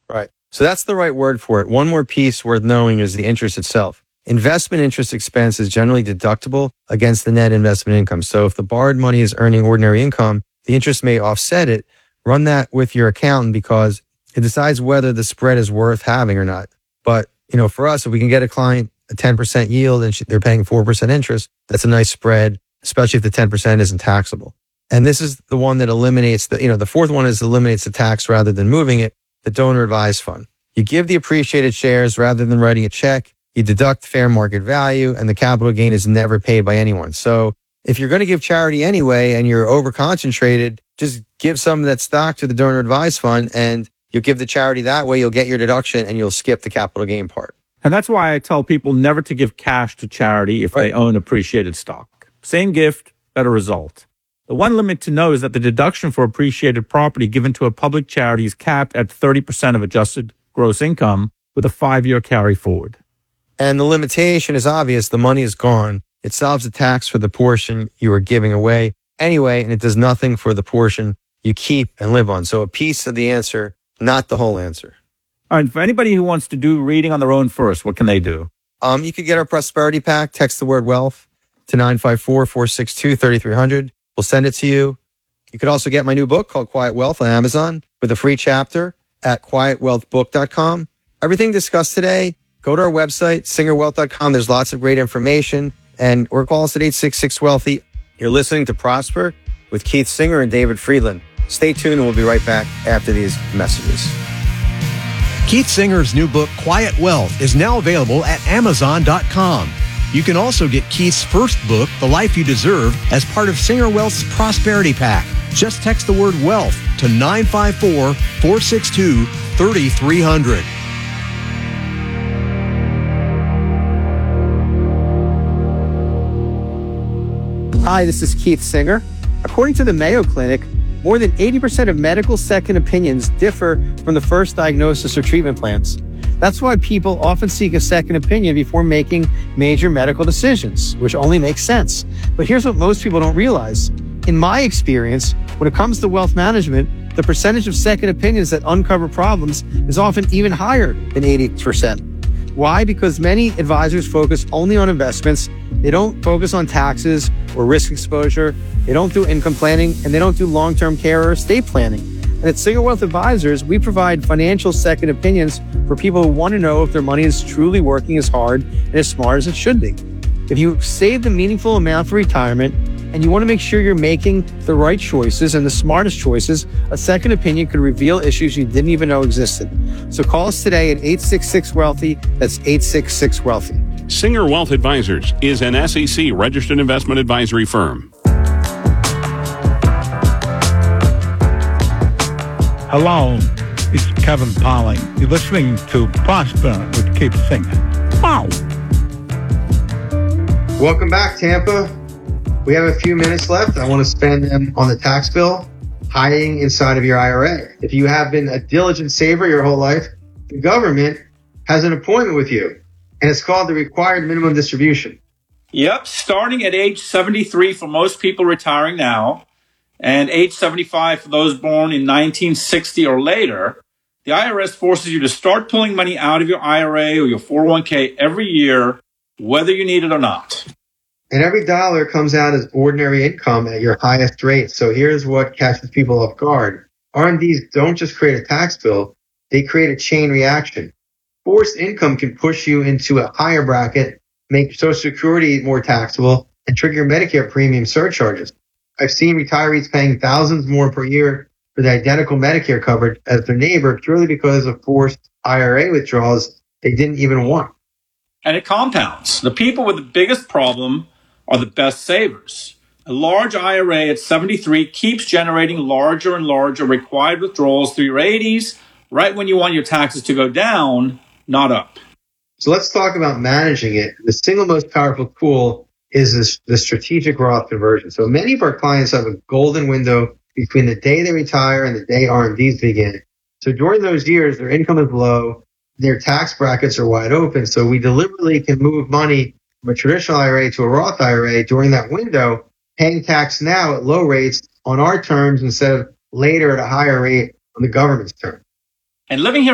Right. So that's the right word for it. One more piece worth knowing is the interest itself. Investment interest expense is generally deductible against the net investment income. So if the borrowed money is earning ordinary income, the interest may offset it. Run that with your accountant because it decides whether the spread is worth having or not. But, for us, if we can get a client a 10% yield and they're paying 4% interest, that's a nice spread, especially if the 10% isn't taxable. And this is the one that eliminates the fourth one is eliminates the tax rather than moving it, the donor advised fund. You give the appreciated shares rather than writing a check. You deduct fair market value and the capital gain is never paid by anyone. So if you're going to give charity anyway and you're over concentrated, just give some of that stock to the donor advised fund and you'll give the charity that way. You'll get your deduction and you'll skip the capital gain part. And that's why I tell people never to give cash to charity if they own appreciated stock. Same gift, better result. The one limit to know is that the deduction for appreciated property given to a public charity is capped at 30% of adjusted gross income with a 5-year carry forward. And the limitation is obvious. The money is gone. It solves the tax for the portion you are giving away anyway, and it does nothing for the portion you keep and live on. So a piece of the answer, not the whole answer. All right, for anybody who wants to do reading on their own first, what can they do? You could get our Prosperity Pack. Text the word wealth to 954-462-3300. We'll send it to you. You could also get my new book called Quiet Wealth on Amazon with a free chapter at quietwealthbook.com. Everything discussed today, go to our website, singerwealth.com. There's lots of great information. Or call us at 866-WEALTHY. You're listening to Prosper with Keith Singer and David Friedland. Stay tuned and we'll be right back after these messages. Keith Singer's new book, Quiet Wealth, is now available at Amazon.com. You can also get Keith's first book, The Life You Deserve, as part of Singer Wealth's Prosperity Pack. Just text the word wealth to 954-462-3300. Hi, this is Keith Singer. According to the Mayo Clinic, more than 80% of medical second opinions differ from the first diagnosis or treatment plans. That's why people often seek a second opinion before making major medical decisions, which only makes sense. But here's what most people don't realize. In my experience, when it comes to wealth management, the percentage of second opinions that uncover problems is often even higher than 80%. Why? Because many advisors focus only on investments. They don't focus on taxes or risk exposure. They don't do income planning, and they don't do long-term care or estate planning. And at Singer Wealth Advisors, we provide financial second opinions for people who want to know if their money is truly working as hard and as smart as it should be. If you saved a meaningful amount for retirement and you want to make sure you're making the right choices and the smartest choices, a second opinion could reveal issues you didn't even know existed. So call us today at 866-WEALTHY. That's 866-WEALTHY. Singer Wealth Advisors is an SEC registered investment advisory firm. Hello, it's Kevin Polling. You're listening to Prosper with Keith Singer. Wow. Welcome back, Tampa. We have a few minutes left. I want to spend them on the tax bill hiding inside of your IRA. If you have been a diligent saver your whole life, the government has an appointment with you, and it's called the required minimum distribution. Yep, starting at age 73 for most people retiring now, and age 75 for those born in 1960 or later, the IRS forces you to start pulling money out of your IRA or your 401k every year, whether you need it or not. And every dollar comes out as ordinary income at your highest rate. So here's what catches people off guard. RMDs don't just create a tax bill, they create a chain reaction. Forced income can push you into a higher bracket, make Social Security more taxable, and trigger Medicare premium surcharges. I've seen retirees paying thousands more per year for the identical Medicare coverage as their neighbor purely because of forced IRA withdrawals they didn't even want. And it compounds. The people with the biggest problem are the best savers. A large IRA at 73 keeps generating larger and larger required withdrawals through your 80s, right when you want your taxes to go down, not up. So let's talk about managing it. The single most powerful tool is the strategic Roth conversion. So many of our clients have a golden window between the day they retire and the day RMDs begin. So during those years, their income is low, their tax brackets are wide open. So we deliberately can move money from a traditional IRA to a Roth IRA during that window, paying tax now at low rates on our terms instead of later at a higher rate on the government's terms. And living here